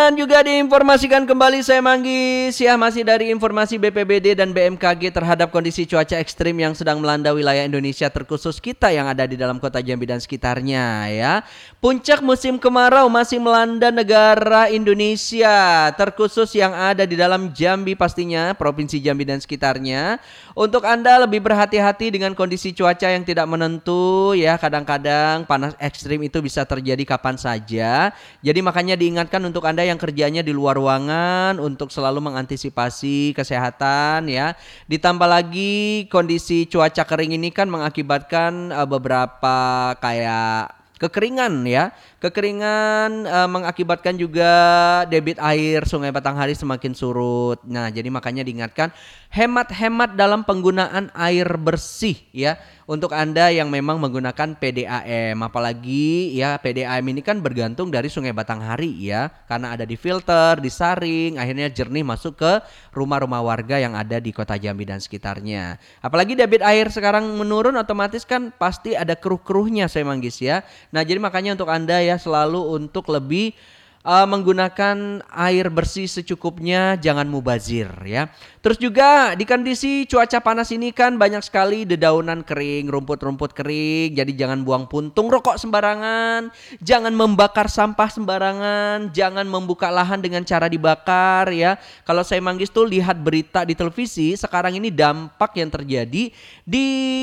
Dan juga diinformasikan kembali saya Manggis ya, masih dari informasi BPBD dan BMKG terhadap kondisi cuaca ekstrim yang sedang melanda wilayah Indonesia terkhusus kita yang ada di dalam kota Jambi dan sekitarnya ya. Puncak musim kemarau masih melanda negara Indonesia terkhusus yang ada di dalam Jambi pastinya, Provinsi Jambi dan sekitarnya. Untuk Anda lebih berhati-hati dengan kondisi cuaca yang tidak menentu ya, kadang-kadang panas ekstrim itu bisa terjadi kapan saja. Jadi makanya diingatkan untuk Anda yang kerjanya di luar ruangan untuk selalu mengantisipasi kesehatan ya. Ditambah lagi kondisi cuaca kering ini kan mengakibatkan beberapa kayak kekeringan ya. Kekeringan mengakibatkan juga debit air Sungai Batanghari semakin surut. Nah, jadi makanya diingatkan hemat-hemat dalam penggunaan air bersih ya. Untuk Anda yang memang menggunakan PDAM, apalagi ya PDAM ini kan bergantung dari Sungai Batanghari ya. Karena ada di filter, disaring, akhirnya jernih masuk ke rumah-rumah warga yang ada di Kota Jambi dan sekitarnya. Apalagi debit air sekarang menurun, otomatis kan pasti ada keruh-keruhnya saya Manggis ya. Nah, jadi makanya untuk Anda ya selalu untuk lebih menggunakan air bersih secukupnya, jangan mubazir ya. Terus juga di kondisi cuaca panas ini kan banyak sekali dedaunan kering, rumput-rumput kering. Jadi jangan buang puntung rokok sembarangan, jangan membakar sampah sembarangan, jangan membuka lahan dengan cara dibakar ya. Kalau saya Manggis tuh lihat berita di televisi sekarang ini dampak yang terjadi di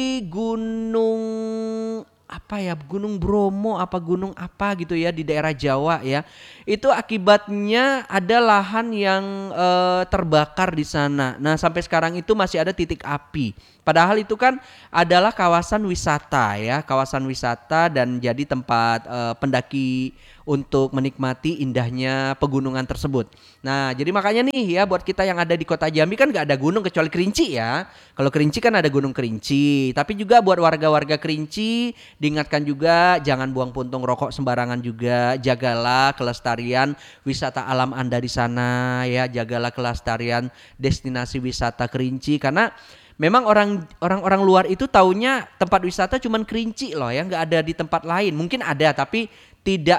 Gunung Bromo apa gunung apa gitu ya di daerah Jawa ya. Itu akibatnya ada lahan yang terbakar di sana. Nah, sampai sekarang itu masih ada titik api. Padahal itu kan adalah kawasan wisata ya, kawasan wisata dan jadi tempat pendaki untuk menikmati indahnya pegunungan tersebut. Nah, jadi makanya nih ya buat kita yang ada di Kota Jambi kan gak ada gunung kecuali Kerinci ya. Kalau Kerinci kan ada Gunung Kerinci. Tapi juga buat warga-warga Kerinci diingatkan juga jangan buang puntung rokok sembarangan juga. Jagalah kelestarian wisata alam Anda di sana ya. Jagalah kelestarian destinasi wisata Kerinci karena memang orang luar itu taunya tempat wisata cuman Kerinci loh ya, nggak ada di tempat lain. Mungkin ada tapi tidak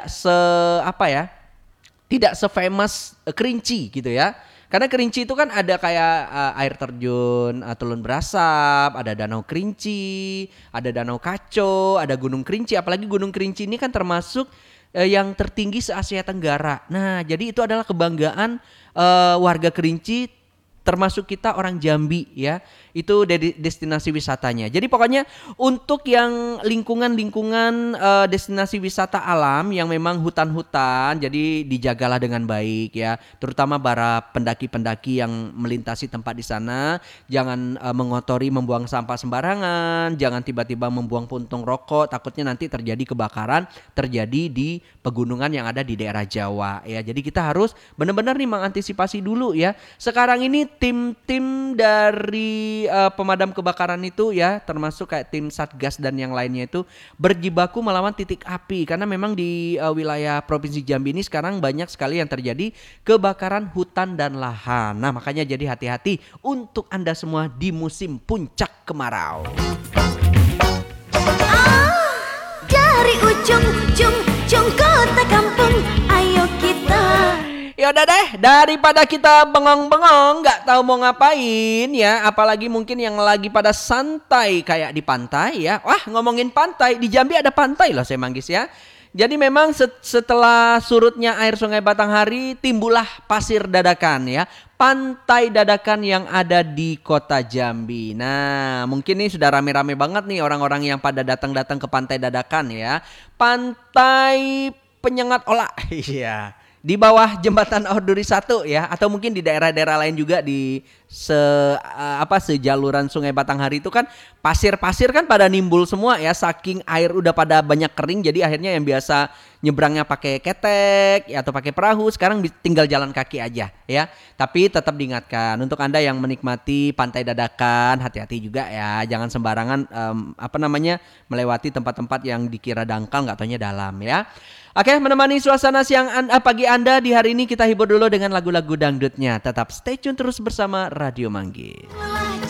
tidak se-famous Kerinci gitu ya. Karena Kerinci itu kan ada kayak air terjun Telun Brasap, ada Danau Kerinci, ada Danau Kaco, ada Gunung Kerinci. Apalagi Gunung Kerinci ini kan termasuk yang tertinggi se-Asia Tenggara. Nah, jadi itu adalah kebanggaan warga Kerinci termasuk kita orang Jambi ya. Itu destinasi wisatanya. Jadi pokoknya untuk yang lingkungan destinasi wisata alam yang memang hutan-hutan, jadi dijagalah dengan baik ya. Terutama para pendaki-pendaki yang melintasi tempat di sana, jangan mengotori, membuang sampah sembarangan, jangan tiba-tiba membuang puntung rokok, takutnya nanti terjadi kebakaran, terjadi di pegunungan yang ada di daerah Jawa ya. Jadi kita harus benar-benar nih mengantisipasi dulu ya. Sekarang ini tim-tim dari pemadam kebakaran itu ya, termasuk kayak tim Satgas dan yang lainnya itu berjibaku melawan titik api karena memang di wilayah Provinsi Jambi ini sekarang banyak sekali yang terjadi kebakaran hutan dan lahan. Nah, makanya jadi hati-hati untuk Anda semua di musim puncak kemarau. Dari ujung kota kampung, ayo kita. Ya udah deh, daripada kita bengong-bengong nggak tahu mau ngapain ya, apalagi mungkin yang lagi pada santai kayak di pantai ya. Wah, ngomongin pantai, di Jambi ada pantai loh saya Manggis ya. Jadi memang setelah surutnya air Sungai Batanghari timbullah pasir dadakan ya. Pantai dadakan yang ada di Kota Jambi. Nah, mungkin ini sudah rame-rame banget nih orang-orang yang pada datang-datang ke pantai dadakan ya. Pantai Penyengat Olah. Iya. Di bawah jembatan Orduri 1 ya, atau mungkin di daerah-daerah lain juga di sejaluran Sungai Batanghari itu kan pasir-pasir kan pada nimbul semua ya, saking air udah pada banyak kering, jadi akhirnya yang biasa nyebrangnya pakai ketek ya, atau pakai perahu sekarang tinggal jalan kaki aja ya. Tapi tetap diingatkan untuk Anda yang menikmati pantai dadakan, hati-hati juga ya, jangan sembarangan melewati tempat-tempat yang dikira dangkal nggak taunya dalam ya. Oke, menemani suasana pagi Anda di hari ini kita hibur dulu dengan lagu-lagu dangdutnya. Tetap stay tune terus bersama Radio Manggis.